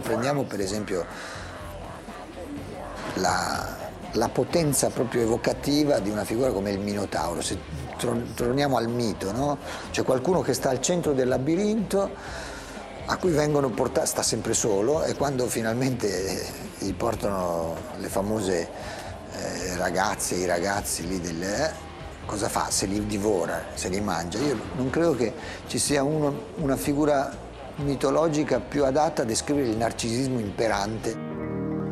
prendiamo per esempio la potenza proprio evocativa di una figura come il Minotauro, se torniamo al mito, no? C'è qualcuno che sta al centro del labirinto, a cui vengono portati, sta sempre solo, e quando finalmente gli portano le famose ragazze, i ragazzi lì cosa fa? Se li divora, se li mangia. Io non credo che ci sia una figura mitologica più adatta a descrivere il narcisismo imperante.